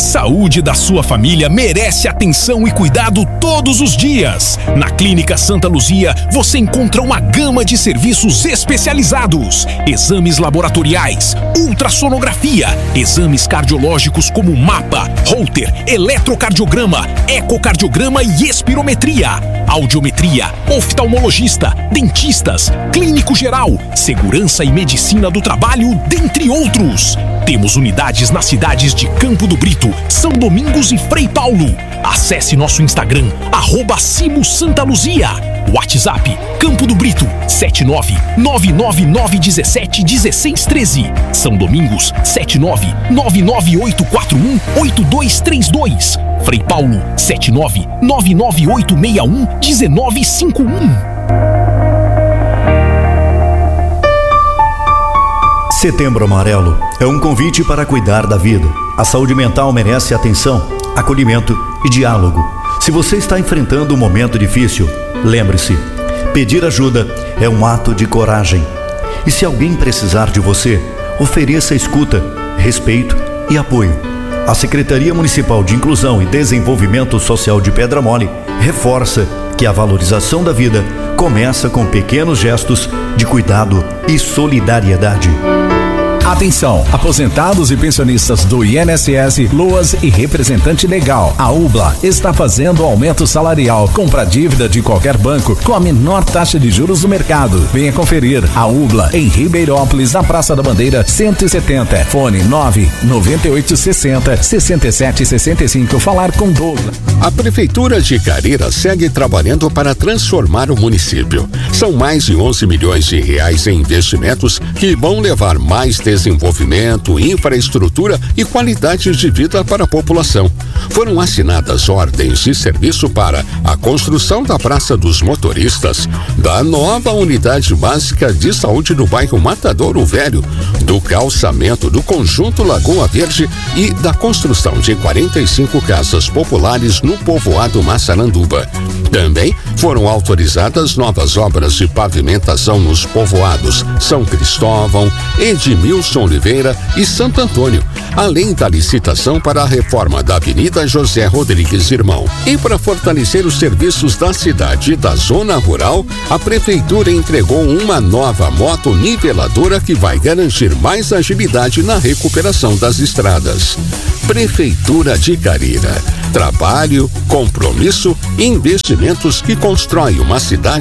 saúde da sua família merece atenção e cuidado todos os dias. Na Clínica Santa Luzia, você encontra uma gama de serviços especializados. Exames laboratoriais, ultrassonografia, exames cardiológicos como mapa, Holter, eletrocardiograma, ecocardiograma e espirometria, audiometria, oftalmologista, dentistas, clínico geral, segurança e medicina do trabalho, dentre outros. Temos unidades nas cidades de Campo do Brito, São Domingos e Frei Paulo. Acesse nosso Instagram, @SimoSantaLuzia. WhatsApp, Campo do Brito, 79999171613. São Domingos, 79998418232. Frei Paulo, 79998611951. Setembro Amarelo é um convite para cuidar da vida. A saúde mental merece atenção, acolhimento e diálogo. Se você está enfrentando um momento difícil, lembre-se, pedir ajuda é um ato de coragem. E se alguém precisar de você, ofereça escuta, respeito e apoio. A Secretaria Municipal de Inclusão e Desenvolvimento Social de Pedra Mole reforça que a valorização da vida começa com pequenos gestos de cuidado e solidariedade. Atenção, aposentados e pensionistas do INSS, LOAS e representante legal. A UBLA está fazendo aumento salarial. Compra dívida de qualquer banco com a menor taxa de juros do mercado. Venha conferir. A UBLA em Ribeirópolis, na Praça da Bandeira 170. Fone 99860-6765. Falar com Douglas. A Prefeitura de Carira segue trabalhando para transformar o município. São mais de 11 milhões de reais em investimentos que vão levar mais desenvolvimento, infraestrutura e qualidade de vida para a população. Foram assinadas ordens de serviço para a construção da Praça dos Motoristas, da nova unidade básica de saúde no bairro Matadouro Velho, do calçamento do Conjunto Lagoa Verde e da construção de 45 casas populares no povoado Massaranduba. Também foram autorizadas novas obras de pavimentação nos povoados São Cristóvão, Edmilson Oliveira e Santo Antônio, além da licitação para a reforma da Avenida José Rodrigues Irmão. E para fortalecer os serviços da cidade e da zona rural, a Prefeitura entregou uma nova moto niveladora que vai garantir mais agilidade na recuperação das estradas. Prefeitura de Carira. Trabalho, compromisso e investimentos que constroem uma cidade